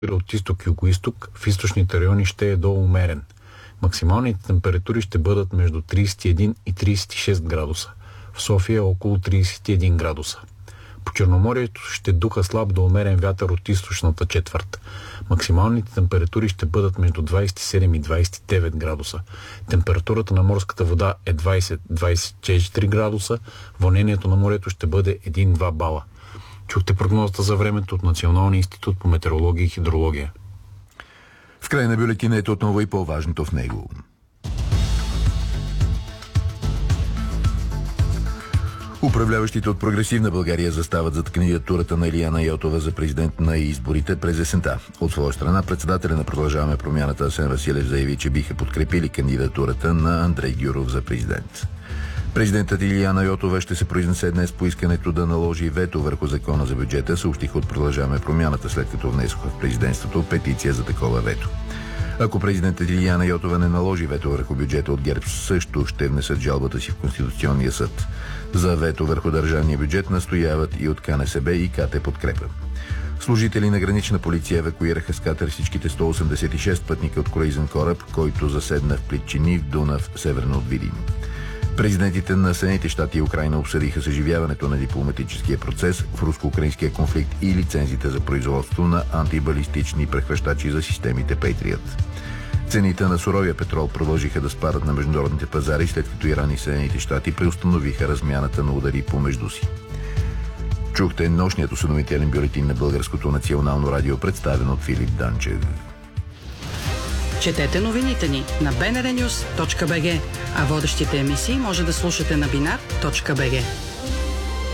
от изток и юго-исток, в източните райони ще е до умерен. Максималните температури ще бъдат между 31 и 36 градуса. В София около 31 градуса. По Черноморието ще духа слаб до умерен вятър от източната четвърт. Максималните температури ще бъдат между 27 и 29 градуса. Температурата на морската вода е 20-24 градуса. Вълнението на морето ще бъде 1-2 бала. Чухте прогнозата за времето от Националния институт по метеорология и хидрология. В край на бюлетината отново и по-важното в него. Управляващите от Прогресивна България застават зад кандидатурата на Илияна Йотова за президент на изборите през есента. От своя страна председателя на Продължаваме промяната Асен Василев заяви, че биха подкрепили кандидатурата на Андрей Гюров за президент. Президентът Илияна Йотова ще се произнесе днес по искането да наложи вето върху закона за бюджета, съобщиха от Продължаваме промяната, след като внесоха в президентството петиция за такова вето. Ако президентът Илияна Йотова не наложи вето върху бюджета, от ГЕРБ също ще внесат жалбата си в Конституционния съд. За вето върху държавния бюджет настояват и от КНСБ и КТ Подкрепа. Служители на гранична полиция евакуираха с катер всичките 186 пътника от круизен кораб, който заседна в Плитчини в Дунав, северно от Видин. Президентите на Съединените щати и Украйна обсъдиха съживяването на дипломатическия процес в руско-украинския конфликт и лицензите за производство на антибалистични прехващачи за системите Patriot. Цените на суровия петрол продължиха да спадат на международните пазари, след като Иран и Съединените щати преустановиха размяната на удари помежду си. Чухте нощният осведомителен бюлетин на Българското национално радио, представен от Филип Данчев. Четете новините ни на bnrnews.bg, а водещите емисии може да слушате на binar.bg.